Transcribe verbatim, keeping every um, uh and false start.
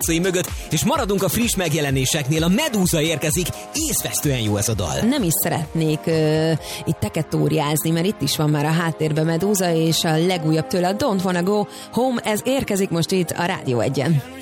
mögött, és maradunk a friss megjelenéseknél. A Medúza érkezik, észvesztően jó ez a dal. Nem is szeretnék uh, itt teketóriázni, mert itt is van már a háttérben Medúza, és a legújabb tőle a Don't Wanna Go Home, ez érkezik most itt a Rádió Egyen.